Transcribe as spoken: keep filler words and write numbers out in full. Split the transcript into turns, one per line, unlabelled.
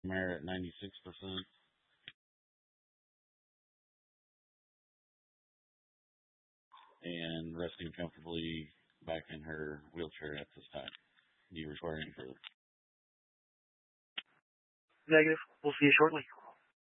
Mare at ninety-six percent. And resting comfortably back in her wheelchair at this time. Do you require any further?
Negative. We'll see you shortly.